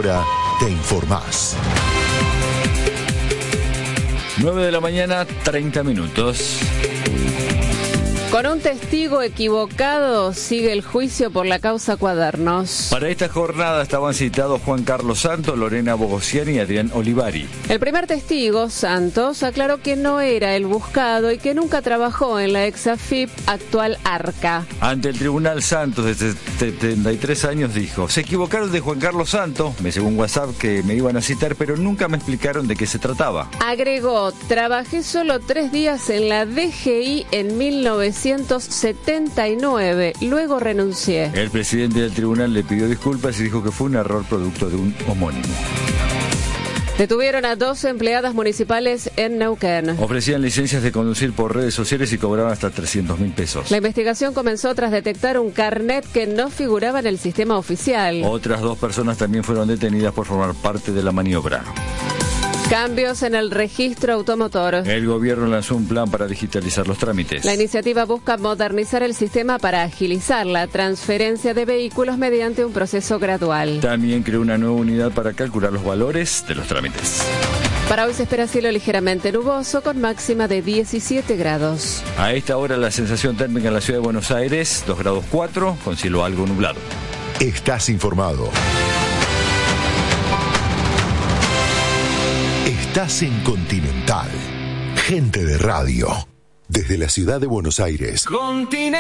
ahora te informás. 9 de la mañana, 30 minutos. Con un testigo equivocado sigue el juicio por la causa Cuadernos. Para esta jornada estaban citados Juan Carlos Santos, Lorena Bogosian y Adrián Olivari. El primer testigo, Santos, aclaró que no era el buscado y que nunca trabajó en la ex-AFIP, actual ARCA. Ante el tribunal, Santos, de 73 años, dijo: se equivocaron de Juan Carlos Santos, me llegó un WhatsApp que me iban a citar, pero nunca me explicaron de qué se trataba. Agregó: trabajé solo 3 días en la DGI en 1979, luego renuncié. El presidente del tribunal le pidió disculpas y dijo que fue un error producto de un homónimo. Detuvieron a 2 empleadas municipales en Neuquén. Ofrecían licencias de conducir por redes sociales y cobraban hasta 300.000 pesos. La investigación comenzó tras detectar un carnet que no figuraba en el sistema oficial. Otras 2 personas también fueron detenidas por formar parte de la maniobra. Cambios en el registro automotor. El gobierno lanzó un plan para digitalizar los trámites. La iniciativa busca modernizar el sistema para agilizar la transferencia de vehículos mediante un proceso gradual. También creó una nueva unidad para calcular los valores de los trámites. Para hoy se espera cielo ligeramente nuboso con máxima de 17 grados. A esta hora la sensación térmica en la ciudad de Buenos Aires, 2 grados 4, con cielo algo nublado. Estás informado. Estás en Continental. Gente de radio. Desde la ciudad de Buenos Aires.